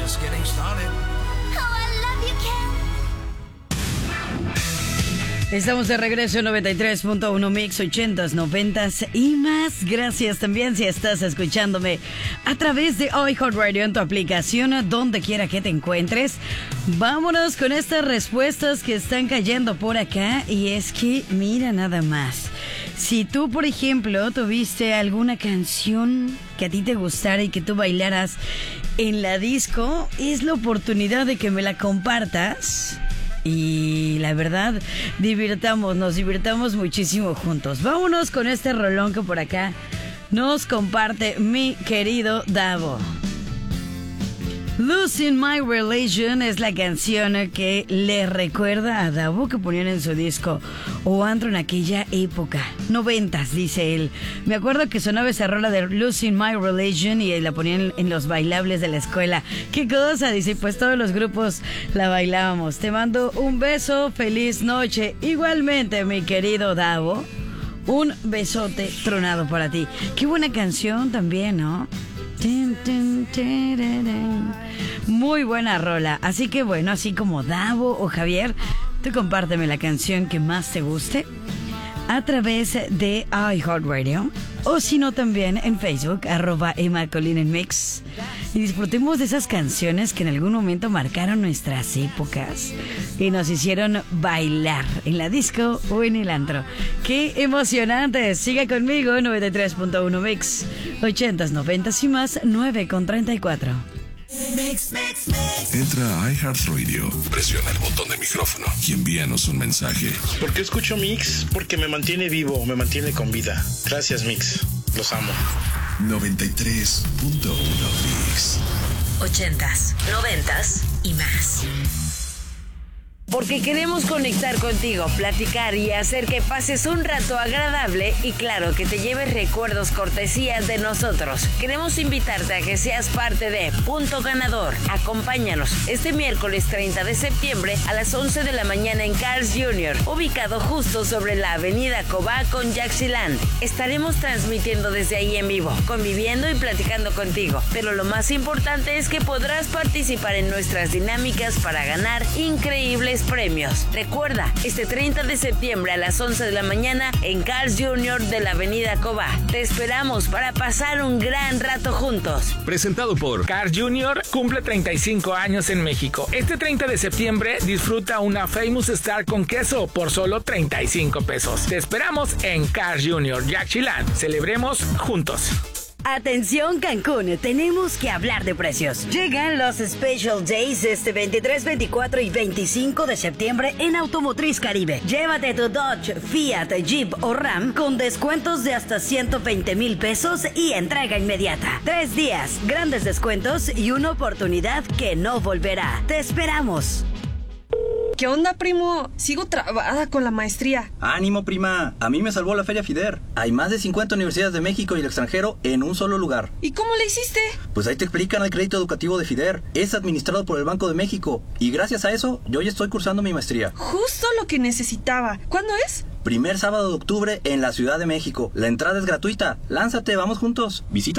just getting started. Oh, I love you, Ken. Estamos de regreso en 93.1 Mix 80s, 90s y más. Gracias también si estás escuchándome a través de iHeartRadio en tu aplicación, donde quiera que te encuentres. Vámonos con estas respuestas que están cayendo por acá. Y es que, mira nada más. Si tú, por ejemplo, tuviste alguna canción que a ti te gustara y que tú bailaras en la disco, es la oportunidad de que me la compartas. Y la verdad, nos divirtamos muchísimo juntos. Vámonos con este rolón que por acá nos comparte mi querido Davo. Losing My Religion es la canción que le recuerda a Davo que ponían en su disco O Antro en aquella época, 90s, dice él. Me acuerdo que sonaba esa rola de Losing My Religion y la ponían en los bailables de la escuela. ¿Qué cosa? Dice, pues todos los grupos la bailábamos. Te mando un beso, feliz noche. Igualmente, mi querido Davo, un besote tronado para ti. Qué buena canción también, ¿no? Muy buena rola. Así que bueno, así como Davo o Javier, tú compárteme la canción que más te guste a través de iHeartRadio, o si no también en Facebook, @EmmaColinenMix, y disfrutemos de esas canciones que en algún momento marcaron nuestras épocas y nos hicieron bailar en la disco o en el antro. ¡Qué emocionante! Siga conmigo, 93.1 Mix 80s, 90s y más, 9:34. Entra a iHeartRadio, presiona el botón de micrófono y envíanos un mensaje. ¿Por qué escucho Mix? Porque me mantiene vivo, me mantiene con vida. Gracias, Mix. Los amo. 93.1 Mix 80s, 90s y más. Porque queremos conectar contigo, platicar y hacer que pases un rato agradable y claro, que te lleves recuerdos cortesías de nosotros. Queremos invitarte a que seas parte de Punto Ganador. Acompáñanos este miércoles 30 de septiembre a las 11 de la mañana en Carl's Jr., ubicado justo sobre la avenida Cobá con Yaxchilán. Estaremos transmitiendo desde ahí en vivo, conviviendo y platicando contigo. Pero lo más importante es que podrás participar en nuestras dinámicas para ganar increíbles premios. Recuerda, este 30 de septiembre a las 11 de la mañana en Carl's Jr. de la avenida Cobá. Te esperamos para pasar un gran rato juntos. Presentado por Carl's Jr. cumple 35 años en México. Este 30 de septiembre disfruta una Famous Star con queso por solo 35 pesos. Te esperamos en Carl's Jr. Yaxchilán. Celebremos juntos. Atención Cancún, tenemos que hablar de precios. Llegan los Special Days este 23, 24 y 25 de septiembre en Automotriz Caribe. Llévate tu Dodge, Fiat, Jeep o Ram con descuentos de hasta 120,000 pesos y entrega inmediata. 3 días, grandes descuentos y una oportunidad que no volverá. Te esperamos. ¿Qué onda, primo? Sigo trabada con la maestría. ¡Ánimo, prima! A mí me salvó la Feria FIDER. Hay más de 50 universidades de México y el extranjero en un solo lugar. ¿Y cómo le hiciste? Pues ahí te explican el crédito educativo de FIDER. Es administrado por el Banco de México. Y gracias a eso, yo ya estoy cursando mi maestría. Justo lo que necesitaba. ¿Cuándo es? Primer sábado de octubre en la Ciudad de México. La entrada es gratuita. Lánzate, vamos juntos. Visita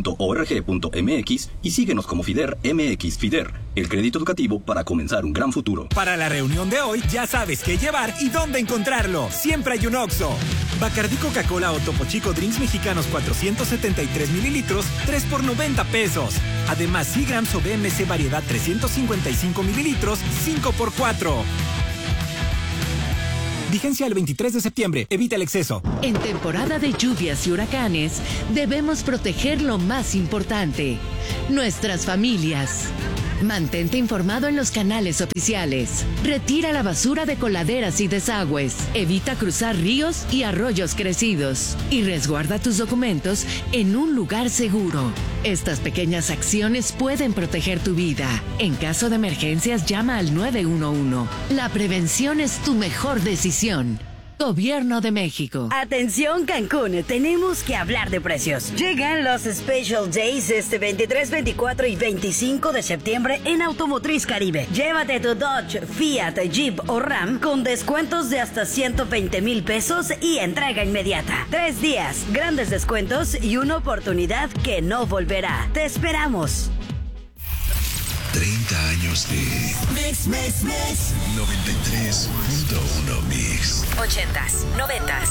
fider.org.mx y síguenos como FIDER MX. FIDER, el crédito educativo para comenzar un gran futuro. Para la reunión de hoy, ya sabes qué llevar y dónde encontrarlo. Siempre hay un Oxxo. Bacardí Coca-Cola o Topo Chico Drinks Mexicanos 473 mililitros, 3 por 90 pesos. Además, Seagrams o BMC Variedad 355 mililitros, 5 por 4. Vigencia el 23 de septiembre. Evita el exceso. En temporada de lluvias y huracanes, debemos proteger lo más importante: nuestras familias. Mantente informado en los canales oficiales. Retira la basura de coladeras y desagües. Evita cruzar ríos y arroyos crecidos. Y resguarda tus documentos en un lugar seguro. Estas pequeñas acciones pueden proteger tu vida. En caso de emergencias, llama al 911. La prevención es tu mejor decisión. Gobierno de México. Atención Cancún, tenemos que hablar de precios. Llegan los Special Days este 23, 24 y 25 de septiembre en Automotriz Caribe. Llévate tu Dodge, Fiat, Jeep o Ram con descuentos de hasta 120,000 pesos y entrega inmediata. 3 días, grandes descuentos y una oportunidad que no volverá. Te esperamos. 30 años de Mix, mix, mix. 93.1 Mix. 80s, 90s,